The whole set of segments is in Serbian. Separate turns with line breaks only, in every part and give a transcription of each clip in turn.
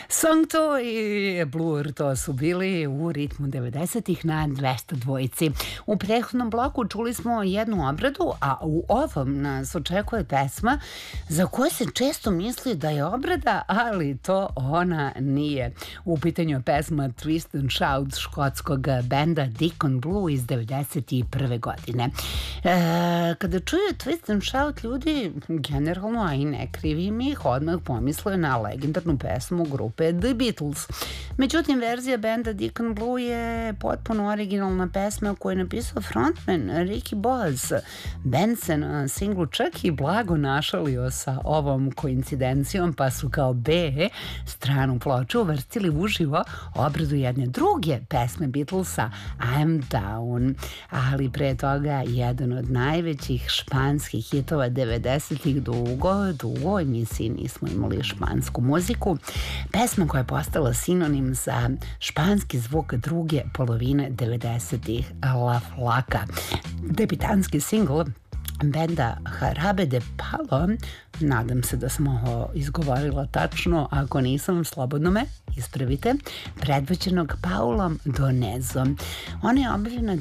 Sancto i Blur, to su bili u ritmu 90-ih na 202. U prethodnom bloku čuli smo jednu obradu, a u ovom nas očekuje pesma za koju se često misli da je obrada, ali to ona nije. U pitanju je pesma Twist and Shout škotskog benda Deacon Blue iz 91. godine. Kada čuju Twist and Shout, ljudi generalno, a i ne krivim ih, odmah pomisle na legendarnu pesmu grupe The Beatles. Međutim, verzija benda Deacon Blue je potpuno originalna pesma koju je napisao frontman Ricky Bozz. Band se na singlu čak i blago našalio sa ovom koincidencijom, pa su kao B stranu ploču uvrstili uživo obradu jedne druge pesme Beatlesa, I'm Down. Ali pre toga jedan od najvećih španskih hitova 90-ih, dugo emisiji nismo imali špansku muziku. Pesma koja je postala sinonim za španski zvuk druge polovine 90-ih, La Flaca. Debitanski singl benda Jarabe de Palo, nadam se da sam ovo izgovorila tačno, ako nisam, slobodno me ispravite, predvođenog Paulom Donezom. Ona je objavljena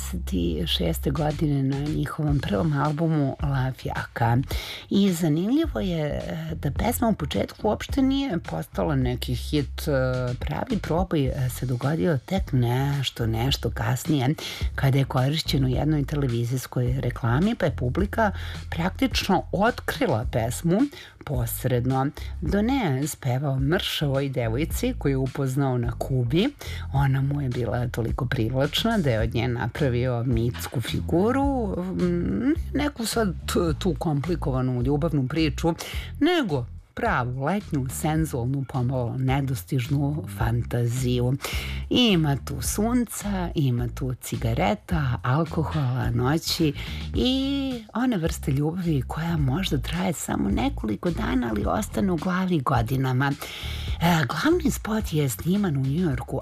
96. godine na njihovom prvom albumu La Fiaca. I zanimljivo je da pesma u početku uopšte nije postala neki hit. Pravi proboj se dogodio tek nešto kasnije, kada je korišćen u jednoj televizijskoj reklami, pa je publika praktično otkrila pesmu posredno. Donez pevao mršavoj devojci koju je upoznao na Kubi. Ona mu je bila toliko privlačna da je od nje napravio mitsku figuru, neku sad tu komplikovanu ljubavnu priču, nego pravu letnju, senzualnu, pomalo nedostižnu fantaziju. Ima tu sunca, ima tu cigareta, alkohola, noći i one vrste ljubavi koja možda traje samo nekoliko dana, ali ostane u glavi godinama. Glavni spot je sniman u Njujorku,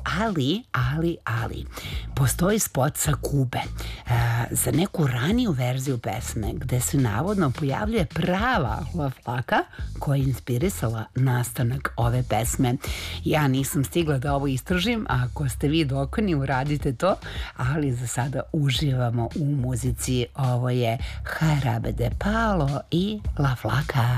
ali postoji spot sa Kube. Za neku raniju verziju pesme gde se navodno pojavljuje prava La Flaca koja je inspirisala nastanak ove pesme. Ja nisam stigla da ovo istražim, a ako ste vi dokoni, uradite to, ali za sada uživamo u muzici. Ovo je Jarabe de Palo i La Flaca.